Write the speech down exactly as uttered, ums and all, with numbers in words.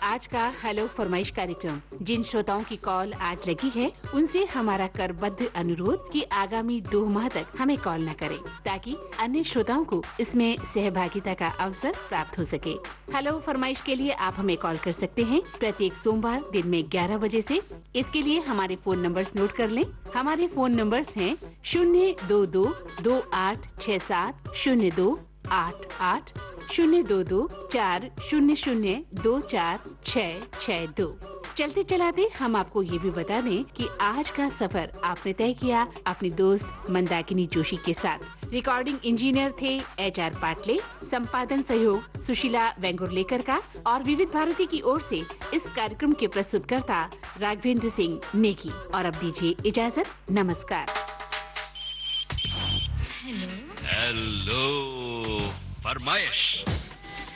आज का हेलो फरमाइश कार्यक्रम। जिन श्रोताओं की कॉल आज लगी है उनसे हमारा करबद्ध अनुरोध कि आगामी दो माह तक हमें कॉल न करें, ताकि अन्य श्रोताओं को इसमें सहभागिता का अवसर प्राप्त हो सके। हेलो फरमाइश के लिए आप हमें कॉल कर सकते हैं प्रत्येक सोमवार दिन में ग्यारह बजे से। इसके लिए हमारे फोन नंबर्स नोट कर लें। हमारे फोन नंबर्स हैं शून्य दो दो दो आठ छः सात शून्य दो आठ आठ, शून्य दो दो चार शून्य शून्य दो चार छः छः दो। चलते चलाते हम आपको ये भी बता दें कि आज का सफर आपने तय किया अपनी दोस्त मंदाकिनी जोशी के साथ। रिकॉर्डिंग इंजीनियर थे एच आर पाटले, संपादन सहयोग सुशीला वेंगुर्लेकर का और विविध भारती की ओर से इस कार्यक्रम के प्रस्तुतकर्ता राघवेंद्र सिंह नेगी। और अब दीजिए इजाजत, नमस्कार। हेलो फरमाइश।